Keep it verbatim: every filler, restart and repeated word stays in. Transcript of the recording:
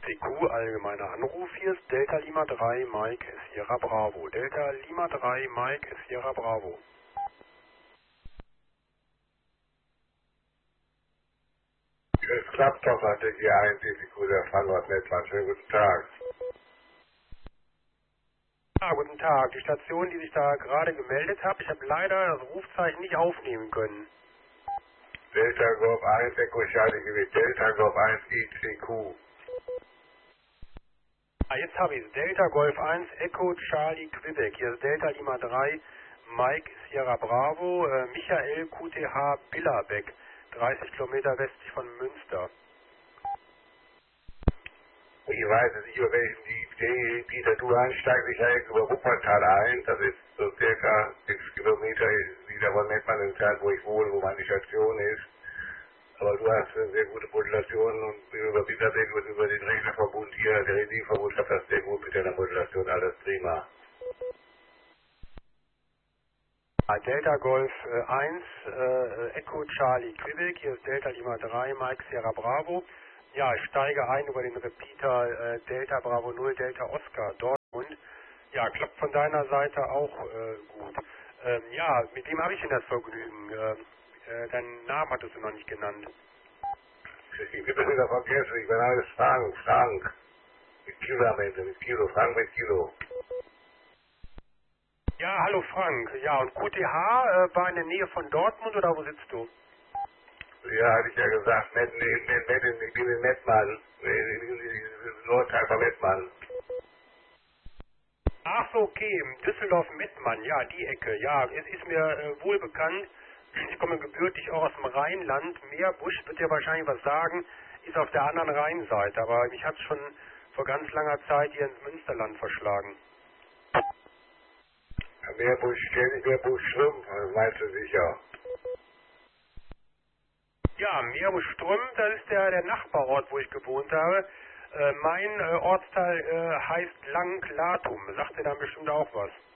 C Q, allgemeiner Anruf, hier ist Delta Lima drei, Mike Sierra Bravo. Delta Lima drei, Mike Sierra Bravo. Es klappt doch, hatte die eins, D C Q, der Frankfurt Netzmann. Schönen guten Tag. Ja, guten Tag. Die Station, die sich da gerade gemeldet hat, ich habe leider das Rufzeichen nicht aufnehmen können. Delta Golf eins, Echo Charlie Gewicht. Delta Golf eins, I C Q. Ah, jetzt habe ich es. Delta Golf eins, Echo Charlie Quebec. Hier ist Delta Lima drei, Mike Sierra Bravo, äh, Michael Q T H Billerbeck, dreißig Kilometer westlich von Münster. Ich weiß es nicht, über welchen die, die, dieser Tour einsteigt. Ich steige über Wuppertal ein. Das ist so circa sechs Kilometer wieder von Netzmann entfernt, wo ich wohne, wo meine Station ist. Aber du hast eine sehr gute Modulation und über Bitterbeck und über den Rechnerverbund hier, der Energieverbund, klappt das sehr gut mit deiner Modulation, alles prima. Ah, Delta Golf äh, eins, äh, Echo Charlie Quebec, hier ist Delta Lima drei, Mike Sierra Bravo. Ja, ich steige ein über den Repeater äh, Delta Bravo null, Delta Oscar Dortmund. Ja, klappt von deiner Seite auch äh, gut. Ähm, ja, mit wem habe ich denn das Vergnügen? Ähm, äh, deinen Namen hattest du noch nicht genannt. Ich bin das wieder vergessen, ich bin alles Frank, Frank. Mit Kilo am Ende, mit Kilo, Frank mit Kilo. Ja, hallo Frank. Ja, und Q T H äh, war in der Nähe von Dortmund oder wo sitzt du? Ja, hatte ich ja gesagt, Net, Net, Net, Net, ich bin in Mettmann, Nordteil von Mettmann. Ach so, okay, Düsseldorf-Mettmann, ja, die Ecke. Ja, es ist mir äh, wohl bekannt. Ich komme gebürtig auch aus dem Rheinland. Meerbusch wird dir wahrscheinlich was sagen, ist auf der anderen Rheinseite. Aber mich hat es schon vor ganz langer Zeit hier ins Münsterland verschlagen. Meerbusch kenne ich, Meerbusch Schrumpf, das meinst du sicher. Ja, Meerbusch-Strüm, das ist der, der Nachbarort, wo ich gewohnt habe. Äh, mein äh, Ortsteil äh, heißt Lang-Latum. Sagt dir dann bestimmt auch was.